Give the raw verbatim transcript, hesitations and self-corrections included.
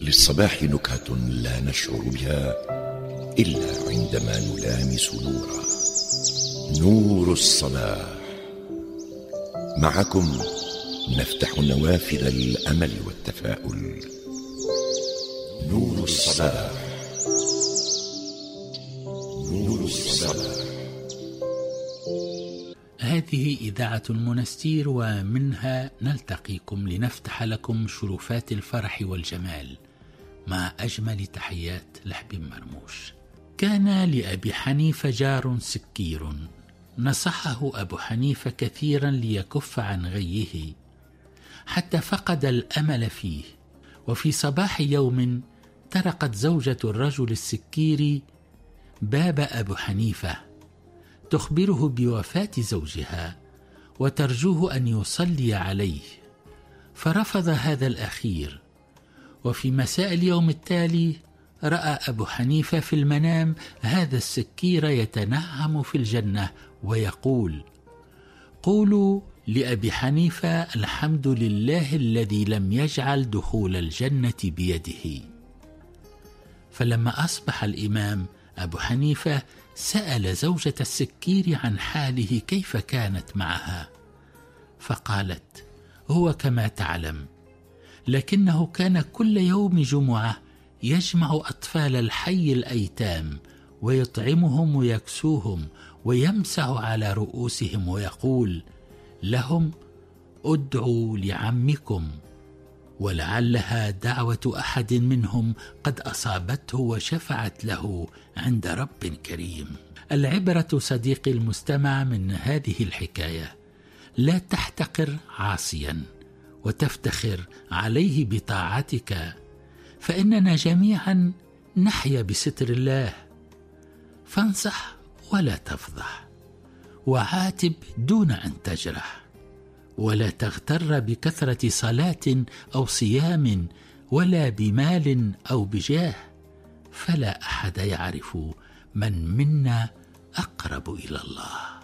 للصباح نكهة لا نشعر بها إلا عندما نلامس نوره. نور الصباح. معكم نفتح نوافذ الأمل والتفاؤل. نور الصباح. نور الصباح. هذه إذاعة المنستير، ومنها نلتقيكم لنفتح لكم شرفات الفرح والجمال مع أجمل تحيات لحب مرموش. كان لأبي حنيفة جار سكير، نصحه أبو حنيفة كثيرا ليكف عن غيه حتى فقد الأمل فيه. وفي صباح يوم طرقت زوجة الرجل السكير باب أبو حنيفة تخبره بوفاة زوجها وترجوه أن يصلي عليه، فرفض هذا الأخير. وفي مساء اليوم التالي رأى أبو حنيفة في المنام هذا السكير يتنعم في الجنة ويقول: قولوا لأبي حنيفة الحمد لله الذي لم يجعل دخول الجنة بيده. فلما أصبح الإمام أبو حنيفة سأل زوجة السكير عن حاله كيف كانت معها، فقالت: هو كما تعلم، لكنه كان كل يوم جمعة يجمع أطفال الحي الأيتام ويطعمهم ويكسوهم ويمسح على رؤوسهم ويقول لهم: ادعوا لعمكم، ولعلها دعوة أحد منهم قد أصابته وشفعت له عند رب كريم. العبرة صديقي المستمع من هذه الحكاية: لا تحتقر عاصيا وتفتخر عليه بطاعتك، فإننا جميعا نحيا بستر الله. فانصح ولا تفضح، وعاتب دون أن تجرح، ولا تغتر بكثرة صلاة أو صيام ولا بمال أو بجاه، فلا أحد يعرف من منا أقرب إلى الله.